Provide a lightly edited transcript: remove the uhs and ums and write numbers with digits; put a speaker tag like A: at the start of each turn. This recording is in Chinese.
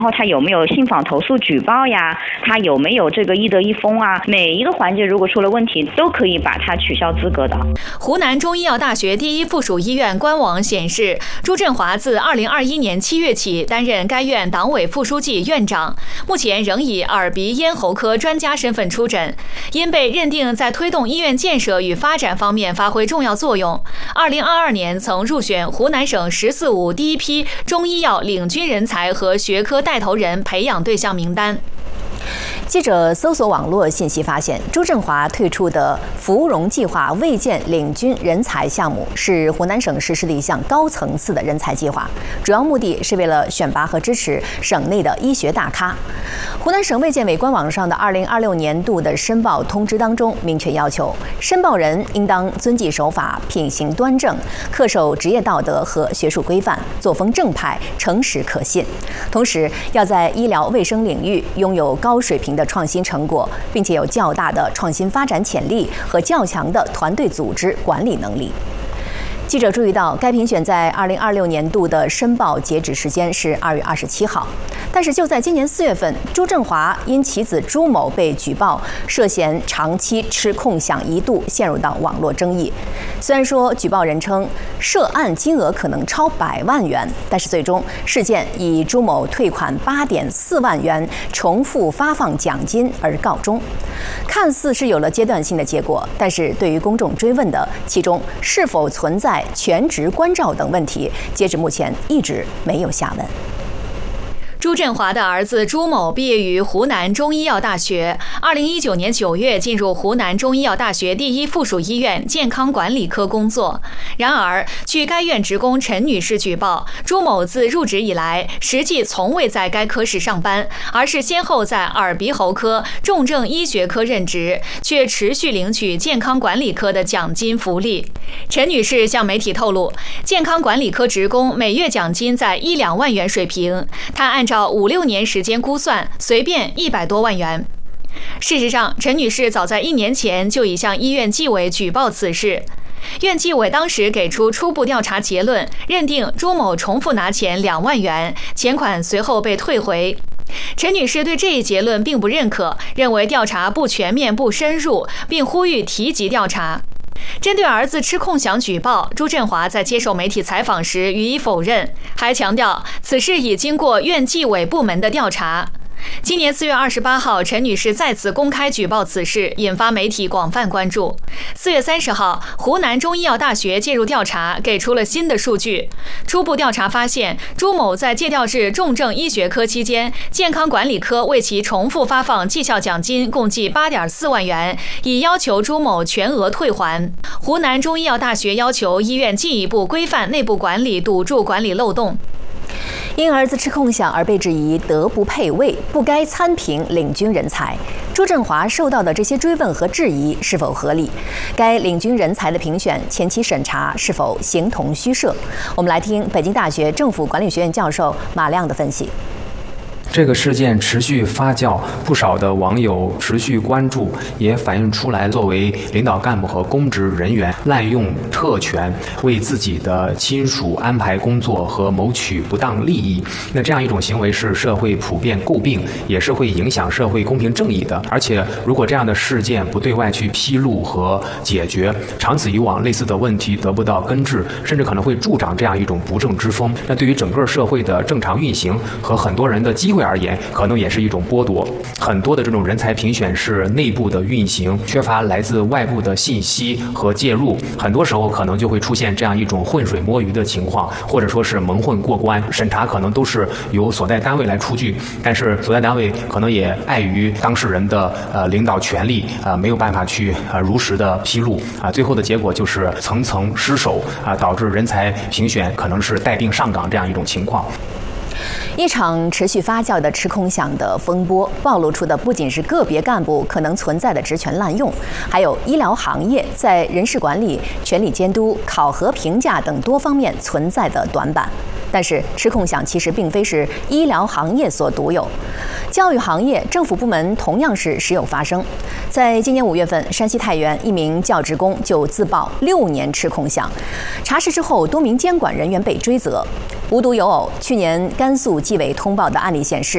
A: 然后他有没有信访投诉举报呀？他有没有这个一德一风啊？每一个环节如果出了问题，都可以把他取消资格的。
B: 湖南中医药大学第一附属医院官网显示，朱振华自2021年7月起担任该院党委副书记、院长，目前仍以耳鼻咽喉科专家身份出诊。因被认定在推动医院建设与发展方面发挥重要作用，2022年曾入选湖南省“1045”第一批中医药领军人才和学科带头人培养对象名单。
C: 记者搜索网络信息发现，朱振华退出的芙蓉计划未见领军人才项目是湖南省实施的一项高层次的人才计划，主要目的是为了选拔和支持省内的医学大咖。湖南省卫健委官网上的2026年度的申报通知当中明确要求，申报人应当遵纪守法、品行端正、恪守职业道德和学术规范，作风正派、诚实可信。同时，要在医疗卫生领域拥有高水平的创新成果，并且有较大的创新发展潜力和较强的团队组织管理能力。记者注意到，该评选在2026年度的申报截止时间是2月27号，但是就在今年4月份，朱振华因其子朱某被举报涉嫌长期吃空饷，一度陷入到网络争议。虽然说举报人称涉案金额可能超100万元，但是最终事件以朱某退款8.4万元重复发放奖金而告终。看似是有了阶段性的结果，但是对于公众追问的其中是否存在全职关照等问题，截至目前一直没有下文。
B: 朱振华的儿子朱某毕业于湖南中医药大学，2019年9月进入湖南中医药大学第一附属医院健康管理科工作。然而，据该院职工陈女士举报，朱某自入职以来，实际从未在该科室上班，而是先后在耳鼻喉科、重症医学科任职，却持续领取健康管理科的奖金福利。陈女士向媒体透露，健康管理科职工每月奖金在1-2万元水平，她按照5-6年时间估算，随便100多万元。事实上，陈女士早在1年前就已向医院纪委举报此事。院纪委当时给出初步调查结论，认定朱某重复拿钱2万元，钱款随后被退回。陈女士对这一结论并不认可，认为调查不全面、不深入，并呼吁提及调查。针对儿子吃空饷举报，朱振华在接受媒体采访时予以否认，还强调此事已经过院纪委部门的调查。今年4月28号，陈女士再次公开举报此事，引发媒体广泛关注。4月30号，湖南中医药大学介入调查，给出了新的数据。初步调查发现，朱某在借调至重症医学科期间，健康管理科为其重复发放绩效奖金共计8.4万元，已要求朱某全额退还。湖南中医药大学要求医院进一步规范内部管理，堵住管理漏洞。
C: 因儿子吃空饷而被质疑德不配位，不该参评领军人才，朱振华受到的这些追问和质疑是否合理？该领军人才的评选前期审查是否形同虚设？我们来听北京大学政府管理学院教授马亮的分析。
D: 这个事件持续发酵，不少的网友持续关注，也反映出来作为领导干部和公职人员滥用特权，为自己的亲属安排工作和谋取不当利益。那这样一种行为是社会普遍诟病，也是会影响社会公平正义的。而且，如果这样的事件不对外去披露和解决，长此以往，类似的问题得不到根治，甚至可能会助长这样一种不正之风。那对于整个社会的正常运行和很多人的机会而言，可能也是一种剥夺。很多的这种人才评选是内部的运行，缺乏来自外部的信息和介入，很多时候可能就会出现这样一种浑水摸鱼的情况，或者说是蒙混过关。审查可能都是由所在单位来出具，但是所在单位可能也碍于当事人的领导权力没有办法去如实的披露最后的结果就是层层失守导致人才评选可能是带病上岗这样一种情况。
C: 一场持续发酵的吃空饷的风波，暴露出的不仅是个别干部可能存在的职权滥用，还有医疗行业在人事管理、权力监督、考核评价等多方面存在的短板。但是，吃空饷其实并非是医疗行业所独有，教育行业、政府部门同样是时有发生。在今年5月份，山西太原一名教职工就自曝6年吃空饷，查实之后，多名监管人员被追责。无独有偶，去年甘肃纪委通报的案例显示，